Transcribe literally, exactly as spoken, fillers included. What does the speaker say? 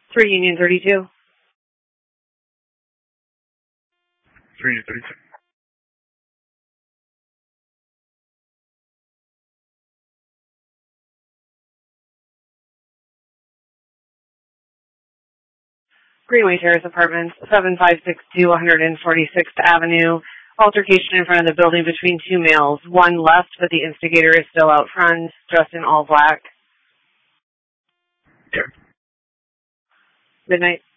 three Union thirty-two. three Union thirty-two. Greenway Terrace Apartments, seven five six two one forty-sixth Avenue. Altercation in front of the building between two males. One left, but the instigator is still out front, dressed in all black. Okay. Midnight.